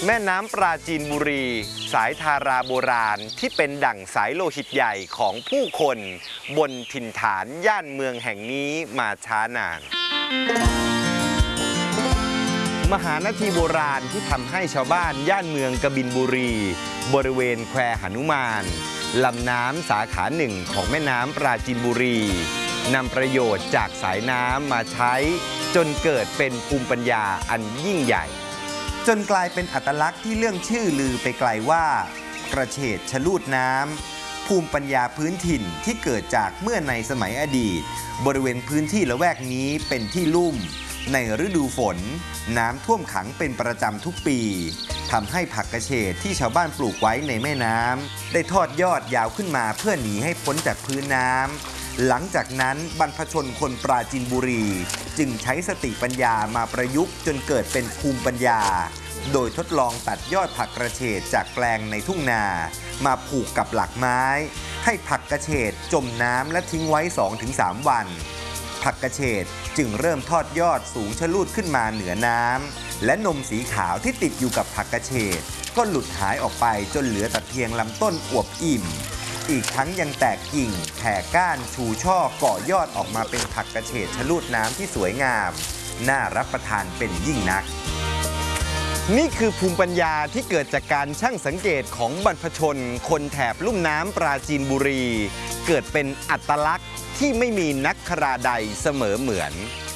แม่น้ำปราจีนบุรีสายธาราโบราณที่เป็นดั่งสายโลหิตใหญ่ของผู้คนบนถิ่นฐานย่านเมืองแห่งนี้มาช้านานมหานาทีโบราณที่ทำให้ชาวบ้านย่านเมืองกบินบุรีบริเวณแควหนุมานลำน้ำสาขาหนึ่งของแม่น้ำปราจีนบุรีนำประโยชน์จากสายน้ำมาใช้จนเกิดเป็นภูมิปัญญาอันยิ่งใหญ่จนกลายเป็นอัตลักษณ์ที่เรื่องชื่อลือไปไกลว่ากระเฉดชะลูดน้ำภูมิปัญญาพื้นถิ่นที่เกิดจากเมื่อในสมัยอดีตบริเวณพื้นที่ละแวกนี้เป็นที่ลุ่มในฤดูฝนน้ำท่วมขังเป็นประจำทุกปีทำให้ผักกระเฉดที่ชาวบ้านปลูกไว้ในแม่น้ำได้ทอดยอดยาวขึ้นมาเพื่อหนีให้พ้นจากพื้นน้ำหลังจากนั้นบรรพชนคนปราจีนบุรีจึงใช้สติปัญญามาประยุกต์จนเกิดเป็นภูมิปัญญาโดยทดลองตัดยอดผักกระเฉดจากแปลงในทุ่งนามาผูกกับหลักไม้ให้ผักกระเฉดจมน้ำและทิ้งไว้ 2-3 วันผักกระเฉดจึงเริ่มทอดยอดสูงชะลูดขึ้นมาเหนือน้ำและนมสีขาวที่ติดอยู่กับผักกระเฉดก็หลุดหายออกไปจนเหลือแต่เพียงลำต้นอวบอิ่มอีกทั้งยังแตกกิ่งแผ่ก้านชูช่อเกาะยอดออกมาเป็นผักกระเฉดชะลูดน้ำที่สวยงามน่ารับประทานเป็นยิ่งนักนี่คือภูมิปัญญาที่เกิดจากการชั่งสังเกตของบรรพชนคนแถบลุ่มน้ำปราจีนบุรีเกิดเป็นอัตลักษณ์ที่ไม่มีนักคราใดเสมอเหมือน